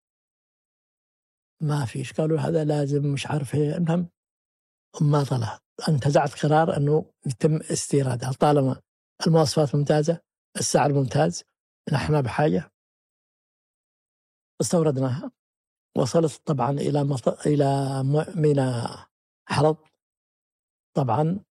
S1: ما فيش. قالوا هذا لازم مش عارف ايه. المهم ما طلع، انتزعت قرار انه يتم استيرادها طالما المواصفات ممتازة، السعر ممتاز، نحن بحاجة. استوردناها، وصلت طبعا الى مط... الى ميناء حرب. طبعا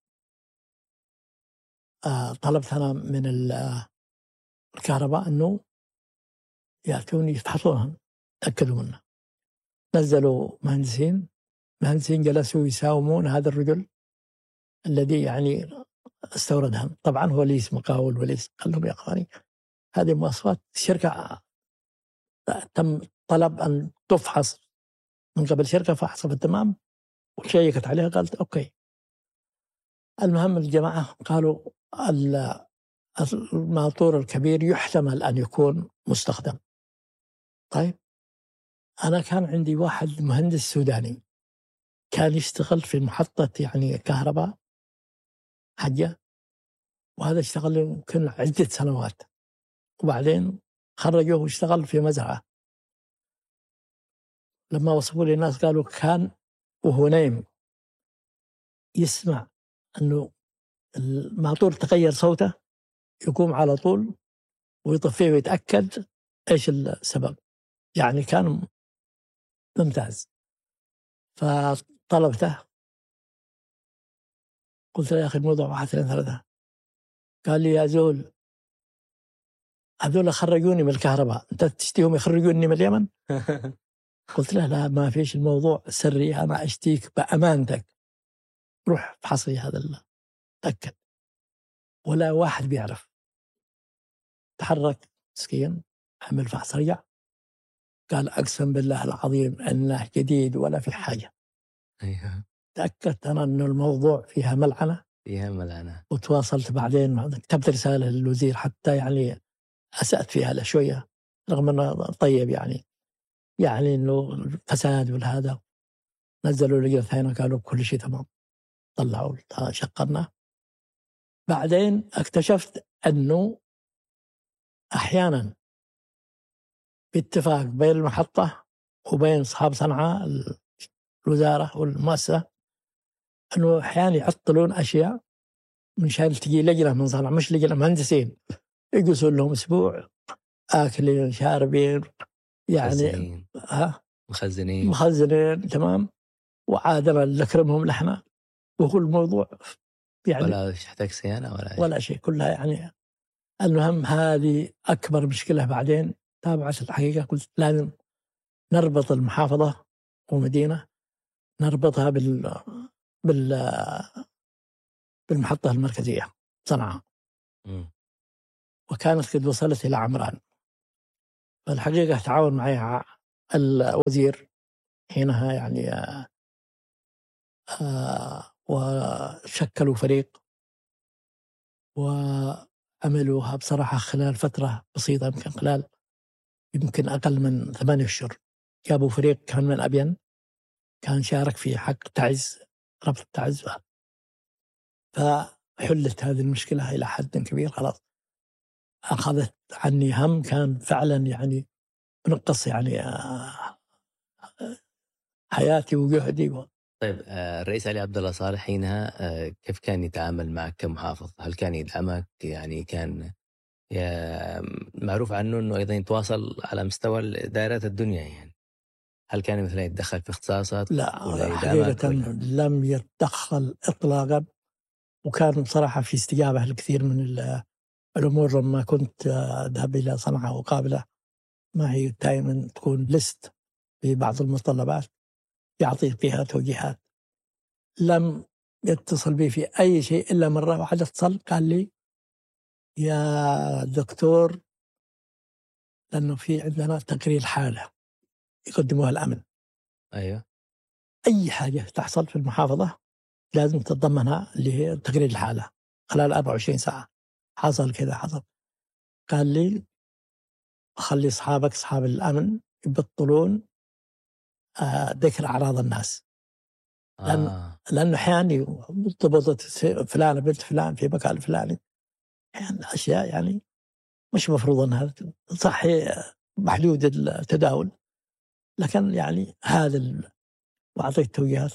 S1: آه طلبت انا من الكهرباء انه ياتوني يفحصونها، تاكدوا منها. نزلوا مهندسين مهندسين جلسوا يساومون هذا الرجل الذي يعني استوردها. طبعا هو ليس مقاول وليس. قال لهم يا اخواني هذه مواصفات الشركه، تم طلب ان تفحص من قبل شركه فحصها بالتمام وشيكت عليها، قالت اوكي. المهم الجماعه قالوا الماطور الكبير يحتمل ان يكون مستخدم. طيب انا كان عندي واحد مهندس سوداني كان يشتغل في محطه يعني كهرباء حجه، وهذا اشتغل يمكن عدة سنوات، وبعدين خرجوه واشتغل في مزرعة. لما وصفوا لي الناس قالوا كان وهو نايم يسمع أنه الماطور تغير صوته، يقوم على طول ويطفيه ويتأكد إيش السبب. يعني كان ممتاز. فطلبته، قلت له يا أخي الموضوع واحد اثنين ثلاثة. قال لي يا زول هذول خرجوني من الكهرباء، أنت تشتيهم يخرجوني من اليمن؟ قلت له لا ما فيش، الموضوع سري، أنا أشتيك بأمانتك، روح فحصي هذا تأكد. ولا واحد بيعرف. تحرك مسكين، عمل فحص رجع، قال أقسم بالله العظيم أنه جديد ولا في حاجة.
S2: أيوه.
S1: تأكدت أنا أنه الموضوع فيها ملعنة.
S2: فيها ملعنة.
S1: وتواصلت بعدين، كتبت رسالة للوزير حتى يعني أسأت فيها له شوية، رغم أنه طيب يعني يعني أنه الفساد والهذا. نزلوا لجنة ثانية قالوا كل شيء تمام، طلعوا شقرنا. بعدين اكتشفت أنه أحيانا باتفاق بين المحطة وبين أصحاب صنعاء الوزارة والمؤسسة، أنه أحيانا يعطلون أشياء من شان تجي لجنة من صنعاء، مش لجنة مهندسين، يجلسون لهم أسبوع آكلين شاربين يعني
S2: مخزنين.
S1: ها
S2: مخزنين
S1: مخزنين تمام، وعادة نكرمهم لحنا، وهو الموضوع يعني
S2: ولا يحتاج صيانة ولا
S1: ولا شيء، كلها يعني. المهم هذه أكبر مشكلة. بعدين تابعت الحقيقة، قلت لازم نربط المحافظة ومدينة، نربطها بال بال بالمحطة المركزية صنعاء، وكانت قد وصلت إلى عمران. فالحقيقة تعاون معي الوزير حينها يعني آه آه وشكلوا فريق وعملوها بصراحة خلال فترة بسيطة، يمكن خلال يمكن أقل من ثمانية أشهر. جابوا فريق كان من أبين، كان شارك في حق تعز، ربط تعز، فحلت هذه المشكلة إلى حد كبير. خلاص أخذت عني هم، كان فعلا يعني نقص يعني حياتي وجهدي.
S2: طيب الرئيس علي عبد الله صالح حينها كيف كان يتعامل معك كمحافظ؟ هل كان يدعمك؟ يعني كان معروف عنه أنه أيضا يتواصل على مستوى دائرات الدنيا، يعني هل كان مثلا يتدخل في اختصاصات؟
S1: لا حقيقة لم يتدخل إطلاقا، وكان بصراحة في استجابة لكثير من الأمور. لما كنت أذهب إلى صنعاء وقابله معي دائما تكون لست ببعض المتطلبات يعطي فيها توجيهات. لم يتصل بي في أي شيء إلا مرة واحدة اتصل قال لي يا دكتور لأنه في عندنا تقرير حالة يقدموها الأمن.
S2: أيوة.
S1: أي حاجة تحصل في المحافظة لازم تتضمنها لتقرير الحالة خلال أربعة وعشرين ساعة. حصل كذا حصل. قال لي خلي أصحابك أصحاب الأمن يبطلون ذكر أعراض الناس، لأن
S2: آه.
S1: لأنه أحيانا ضبطت فلانة بنت فلان في مكان فلاني، أحيانا أشياء يعني مش مفروض أنها صحي محدود التداول، لكن يعني هذا ال... وأعطيت توجيهات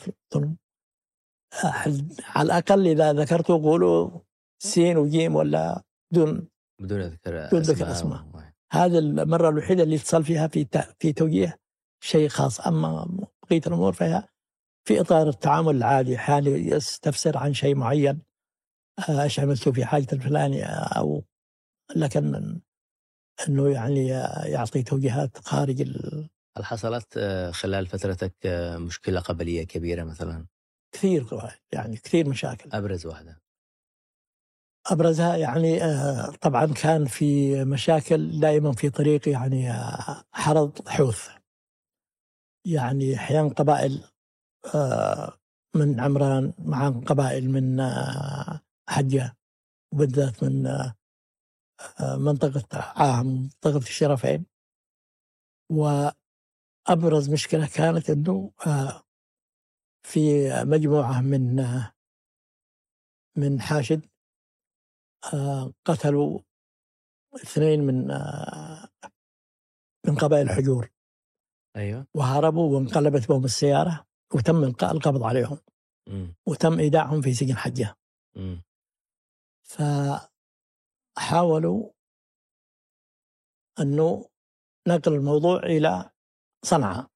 S1: على الأقل إذا ذكرته قولوا سين وجيم ولا بدون
S2: بدون ذكر
S1: بدون ذكر اسماء. هذا المرة الوحيدة اللي اتصل فيها في في توجيه شيء خاص. أما بقية الأمور فيها في إطار التعامل العادي، حال يستفسر عن شيء معين ايش عملتوا في حاجة الفلاني، أو لكن أنه يعني يعطي توجيهات خارج ال...
S2: هل حصلت خلال فترتك مشكلة قبلية كبيرة مثلا؟
S1: كثير يعني كثير مشاكل.
S2: أبرز واحدة؟
S1: أبرزها يعني طبعا كان في مشاكل دائما في طريق يعني حرض حوث، يعني أحيانا قبائل من عمران مع قبائل من حجة، وبالذات من منطقة عام منطقة الشرفين. وأبرز مشكلة كانت أنه في مجموعة من من حاشد قتلوا اثنين من من قبائل الحجور.
S2: أيوة.
S1: وهربوا وانقلبت بهم السيارة وتم إلقاء القبض عليهم.
S2: م.
S1: وتم إيداعهم في سجن حجة.
S2: م.
S1: فحاولوا أنه نقل الموضوع إلى صنعاء،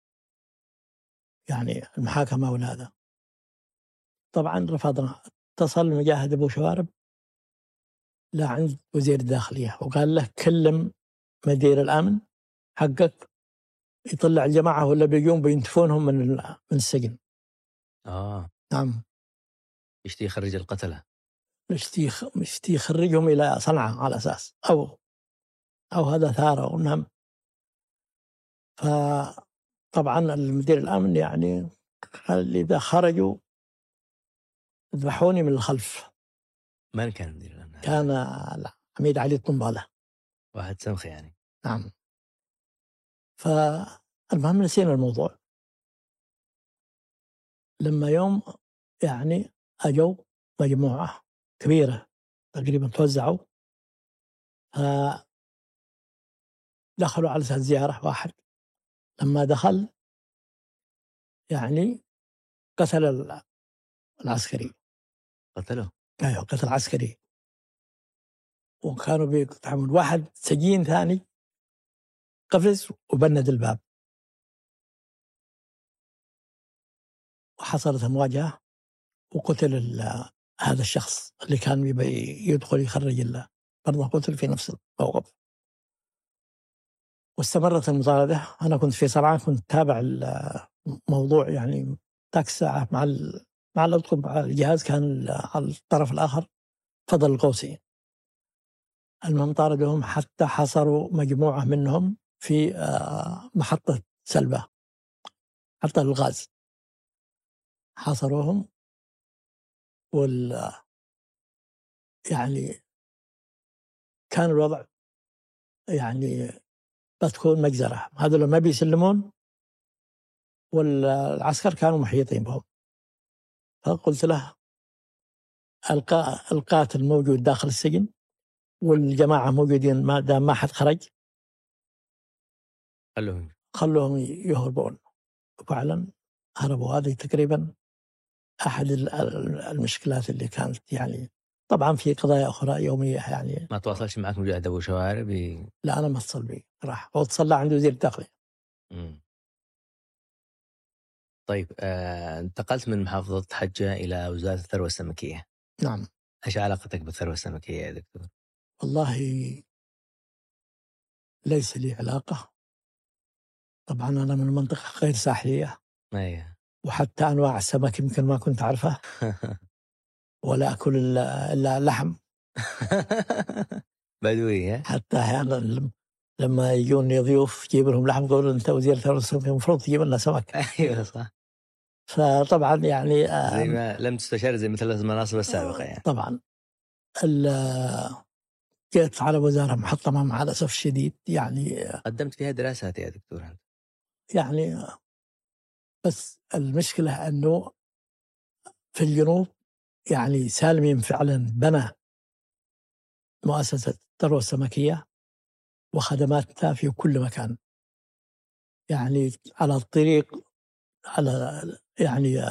S1: يعني المحاكمة وهذا. طبعا رفضنا. اتصل المجاهد أبو شوارب لا عند وزير الداخلية وقال له كلم مدير الأمن حقك يطلع الجماعة ولا بيجون بينتفونهم من من السجن.
S2: آه.
S1: نعم.
S2: يشتي يخرج القتلة.
S1: يشتي يشتي يخرجهم إلى صنعاء على أساس أو أو هذا ثارة ونعم. فطبعا المدير الأمن يعني قال إذا خرجوا ذبحوني من الخلف.
S2: من كان مدير الأمن؟
S1: كان العميد علي الطنبالة،
S2: واحد سمخ يعني.
S1: نعم. فالمهم نسينا الموضوع. لما يوم يعني أجوا مجموعة كبيرة تقريبا توزعوا، دخلوا على أساس زيارة واحد. لما دخل يعني قتل العسكري.
S2: قتله؟
S1: أيوه قتل عسكري. وكانوا بيتعامل واحد سجين ثاني قفز وبند الباب، وحصلت مواجهة وقتل هذا الشخص اللي كان يدخل يخرج الله، برضه قتل في نفس الموقف. واستمرت المطاردة. أنا كنت في صنعاء، كنت تابع الموضوع يعني ذاك الساعة مع مع الأطقم الجهاز كان على الطرف الآخر فضل القوسي. المهم طاردهم حتى حصروا مجموعة منهم في محطة سلبة، محطة الغاز، حاصروهم. وال يعني كان الوضع يعني بتكون مجزرة، هذول ما بيسلمون والعسكر كانوا محيطين بهم. فقلت له القاتل موجود داخل السجن والجماعة موجودين، ما دام ما حد خرج
S2: خلوهم
S1: خلوهم يهربون. وفعلا هربوا. هذه تقريبا أحد المشكلات اللي كانت، يعني طبعا في قضايا أخرى يومية. يعني
S2: ما تواصلش معك مجاهد أبو شوارب؟
S1: لا أنا ما اتصل بي راح، هو اتصل عنده وزير الداخلية.
S2: طيب آه، انتقلت من محافظة حجة إلى وزارة الثروة السمكية.
S1: نعم.
S2: إيش علاقتك بالثروة السمكية يا دكتور؟
S1: والله ليس لي علاقة. طبعا أنا من منطقة غير ساحلية.
S2: أيه.
S1: وحتى أنواع السمك يمكن ما كنت أعرفها ولا أكل إلا لحم.
S2: بدوية.
S1: حتى يعني لما يجوني ضيوف جيب لهم لحم يقولون أنت وزير الثروة السمكية المفروض تجيب لنا سمك.
S2: أيوة صح.
S1: فطبعا يعني
S2: زي ما لم تستشار زي مثل المناصب السابقة يعني.
S1: طبعا جيت على وزارة محطمة مع الأسف الشديد. يعني
S2: قدمت فيها دراسات يا دكتور؟
S1: يعني بس المشكلة أنه في الجنوب يعني سالمين فعلا بنى مؤسسة الثروة السمكية وخدماتها في كل مكان. يعني على الطريق، على يعني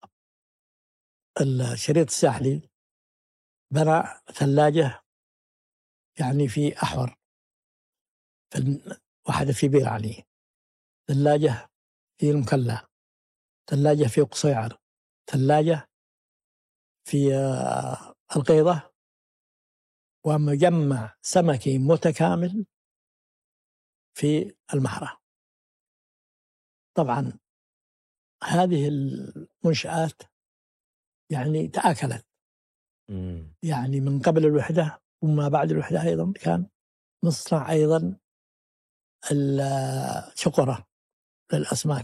S1: الشريط الساحلي بنى ثلاجة يعني في أحور، واحدة في بير علي، ثلاجة في المكلا، ثلاجة في قصيعر، ثلاجة في القيضة، ومجمع سمكي متكامل في المحرة. طبعا هذه المنشآت يعني تآكلت.
S2: مم.
S1: يعني من قبل الوحدة وما بعد الوحدة أيضا كان مصنع أيضا الشقرة للأسماك.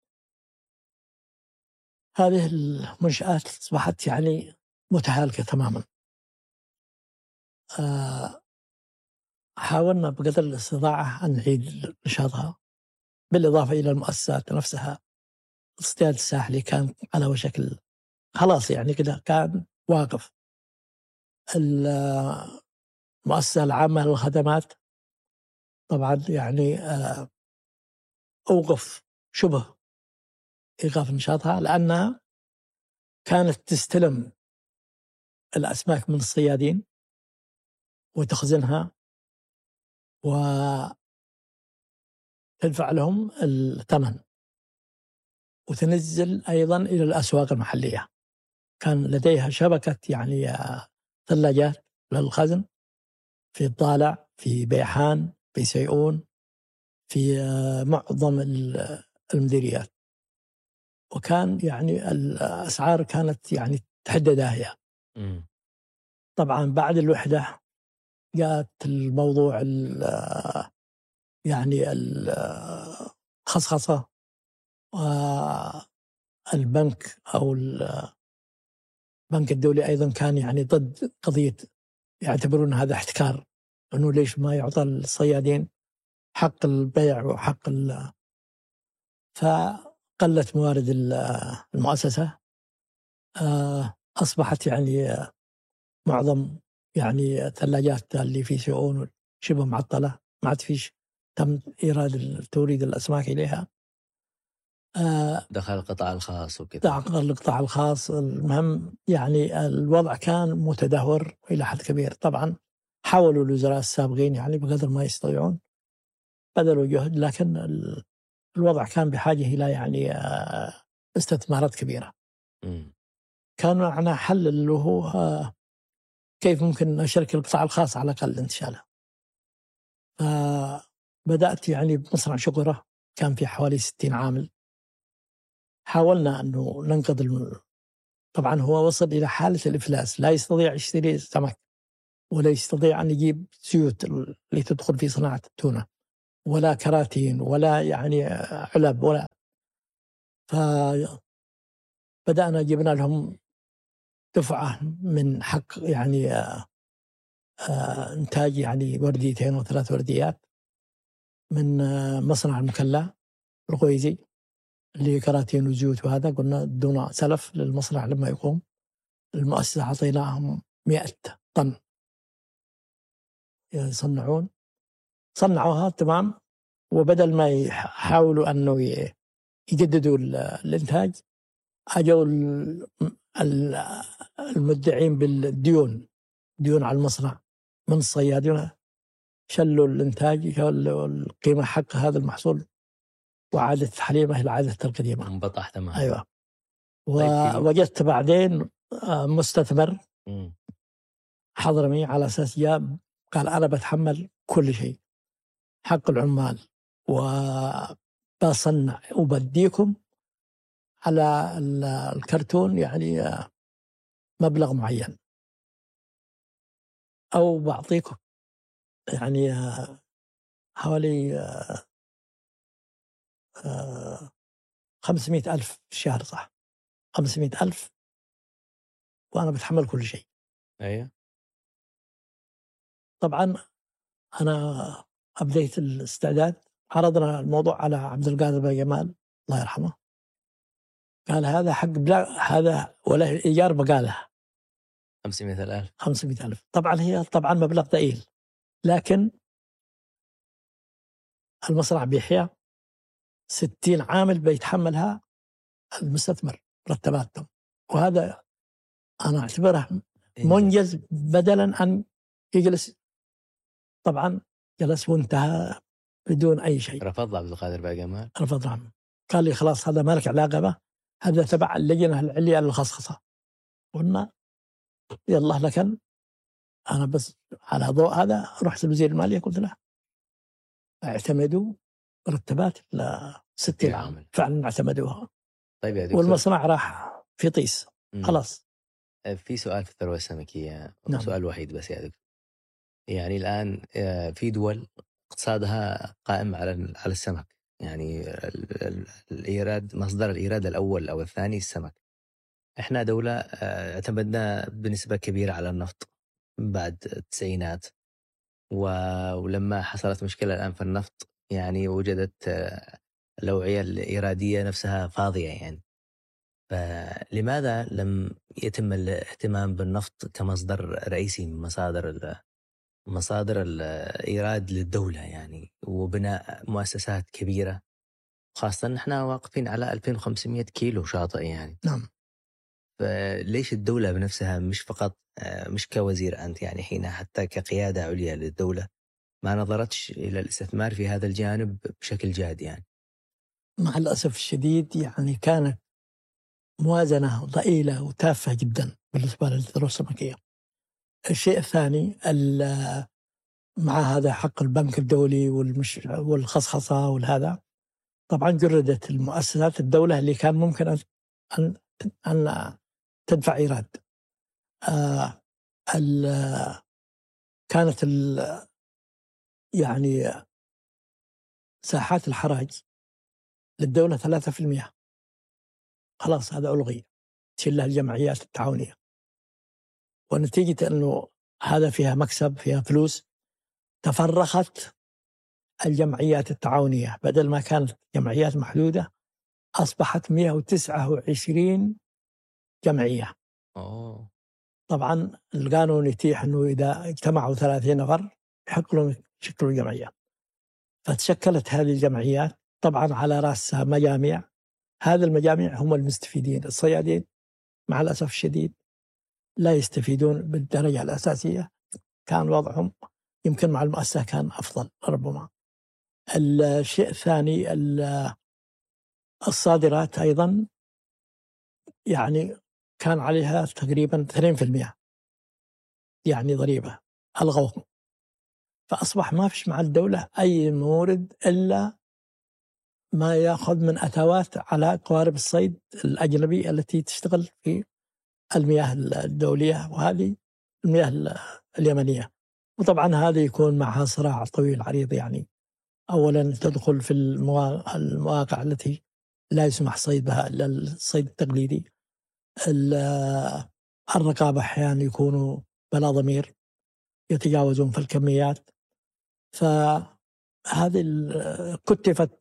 S1: هذه المنشآت أصبحت يعني متهالكة تماما. آه حاولنا بقدر الاستطاعة أن نعيد نشاطها، بالإضافة إلى المؤسسات نفسها. الاصطياد الساحلي كان على وشك خلاص يعني كده كان واقف. المؤسسة العامة للخدمات طبعا يعني أوقف شبه إيقاف نشاطها، لأنها كانت تستلم الأسماك من الصيادين وتخزنها وتدفع لهم الثمن وتنزل أيضا إلى الأسواق المحلية. كان لديها شبكة يعني ثلاجات للخزن في الضالع، في بيحان، في سيئون، في معظم المديريات. وكان يعني الأسعار كانت يعني تحد داهية. طبعا بعد الوحدة جاءت الموضوع يعني الخصخصة، والبنك أو البنك الدولي أيضا كان يعني ضد قضية، يعتبرون هذا احتكار، أنه ليش ما يعطى الصيادين حق البيع وحق ال فقلت موارد المؤسسة. أصبحت يعني معظم يعني الثلاجات اللي في سيئون شبه معطلة، ما عاد فيش تم إيراد توريد الأسماك إليها.
S2: دخل القطاع الخاص وكذا.
S1: دخل القطاع الخاص. المهم يعني الوضع كان متدهور إلى حد كبير. طبعا حاولوا الوزراء السابقين يعني بقدر ما يستطيعون بذلوا جهد، لكن الوضع كان بحاجة إلى يعني استثمارات كبيرة.
S2: م.
S1: كان معنا حل اللي هو كيف ممكن نشارك القطاع الخاص على الأقل انتشاله. فبدأت يعني بمصنع شقرة كان في حوالي ستين عامل. حاولنا أنه ننقذ طبعا هو وصل إلى حالة الإفلاس، لا يستطيع يشتري سمك، ولا يستطيع أن يجيب زيوت اللي تدخل في صناعة التونة، ولا كراتين، ولا يعني علب، ولا. فبدأنا جبنا لهم دفعة من حق يعني آه آه إنتاج يعني ورديتين وثلاث ورديات من آه مصنع المكلا الغويزي اللي كراتين وزيوت، وهذا قلنا دون سلف للمصنع لما يقوم. المؤسسة أعطيناهم مئة طن يصنعون، صنعوها تمام. وبدل ما يحاولوا أنه يجددوا الإنتاج، أجوا المدعين بالديون، ديون على المصنع من الصيادين، شلوا الإنتاج، شلوا القيمة حق هذا المحصول، وعادت تحريمه إلى عادته القديمة،
S2: انبطح تماما.
S1: أيوة. ووجدت بعدين مستثمر حضرمي على أساس جاب قال أنا بتحمل كل شيء، حق العمال، وبصنع وبديكم على الكرتون يعني مبلغ معين، أو بعطيكم يعني حوالي خمسمائة ألف في الشهر، صح، خمسمائة ألف، وأنا بتحمل كل شيء.
S2: أيه.
S1: طبعا أنا أبديت الاستعداد، عرضنا الموضوع على عبد القادر بن جمال الله يرحمه، قال هذا حق بلا هذا ولا إيجار بقاله
S2: خمسمائة ألف.
S1: خمسمائة ألف. طبعا هي طبعا مبلغ ضئيل، لكن المصنع بيحيى، ستين عامل بيتحملها المستثمر مرتباتهم، وهذا أنا أعتبره منجز بدلا أن يجلس. طبعا جلس وانتهى بدون أي شيء.
S2: رفض عبد القادر بن جمال،
S1: رفض عنه، قال لي خلاص هذا ما لك علاقة به، هذا تبع اللجنة العليا للخصخصة. قلنا يلا، لكن أنا بس على ضوء هذا رحت لوزير المالية قلت له اعتمدوا مرتبات ستين عام، فعلا اعتمدوها.
S2: طيب يا دكتور،
S1: والمصنع راح في طيس خلاص.
S2: في سؤال في الثروة السمكية،
S1: نعم.
S2: سؤال وحيد بس يا دكتور. يعني الآن في دول اقتصادها قائم على على السمك، يعني الإيراد، مصدر الإيراد الأول أو الثاني السمك. إحنا دولة اعتمدنا بنسبة كبيرة على النفط بعد التسعينات، ولما حصلت مشكلة الآن في النفط يعني وجدت الأوعية الإيرادية نفسها فاضية يعني. فلماذا لم يتم الاهتمام بالنفط كمصدر رئيسي من مصادر مصادر الإيراد للدولة يعني، وبناء مؤسسات كبيرة، خاصة نحن واقفين على ألفين وخمسمائة كيلو شاطئ يعني.
S1: نعم.
S2: فليش الدولة بنفسها، مش فقط مش كوزير أنت يعني حين، حتى كقيادة عليا للدولة، ما نظرتش إلى الاستثمار في هذا الجانب بشكل جاد يعني؟
S1: مع الأسف الشديد يعني كانت موازنة ضئيلة وتافهة جدا بالنسبة للثروة السمكية. الشيء الثاني، مع هذا حق البنك الدولي والمش والخصخصة والهذا، طبعا جردت المؤسسات الدولة اللي كان ممكن أن أن, أن تدفع إيراد. آه ال كانت ال يعني ساحات الحراج للدولة ثلاثة في المئة، خلاص هذا ألغي، تشيلها الجمعيات التعاونية. ونتيجة أنه هذا فيها مكسب، فيها فلوس، تفرخت الجمعيات التعاونية، بدل ما كانت جمعيات محدودة أصبحت مئة وتسعة وعشرين جمعية.
S2: أوه.
S1: طبعا القانون يتيح أنه إذا اجتمعوا ثلاثين نفر يحق لهم يشكلوا جمعية. فتشكلت هذه الجمعيات طبعا على رأسها مجامع. هذه المجامع هم المستفيدين، الصيادين مع الأسف الشديد لا يستفيدون بالدرجة الأساسية. كان وضعهم يمكن مع المؤسسة كان أفضل ربما. الشيء الثاني، الصادرات أيضا يعني كان عليها تقريبا اثنين في المئة يعني ضريبة، ألغوهم. فأصبح ما فيش مع الدولة أي مورد إلا ما يأخذ من أتوات على قوارب الصيد الأجنبية التي تشتغل في المياه الدولية وهذه المياه اليمنية. وطبعا هذا يكون معها صراع طويل عريض، يعني أولا تدخل في المواقع التي لا يسمح صيد بها إلا الصيد التقليدي. الرقابة أحيانا يكونوا بلا ضمير، يتجاوزون في الكميات. فهذه كتفت